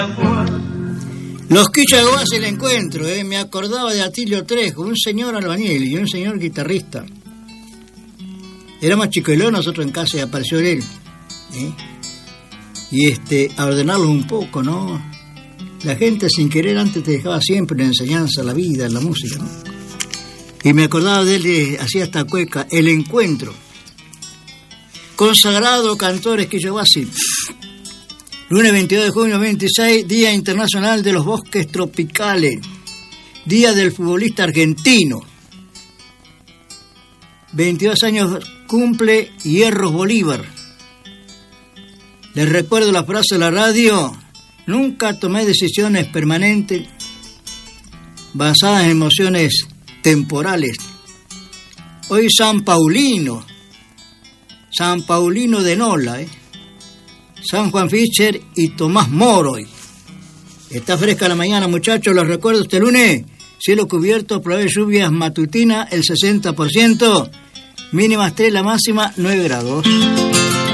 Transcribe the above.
Los Quichaguas el encuentro, me acordaba de Atilio Trejo, un señor albañil y un señor guitarrista. Era más chicuelo nosotros en casa y apareció él. Y a ordenarlos un poco, ¿no? La gente sin querer antes te dejaba siempre una enseñanza, la vida, la música, ¿no? Y me acordaba de él, hacía esta cueca, el encuentro. Consagrado cantores Quichaguasi. Lunes 22 de junio 26, Día Internacional de los Bosques Tropicales. Día del futbolista argentino. 22 años cumple Hierros Bolívar. Les recuerdo la frase de la radio: nunca tomé decisiones permanentes basadas en emociones temporales. Hoy San Paulino de Nola, San Juan Fischer y Tomás Moro. Está fresca la mañana, muchachos, los recuerdo este lunes. Cielo cubierto, probable de lluvias matutina el 60%, mínimas 3, la máxima 9 grados.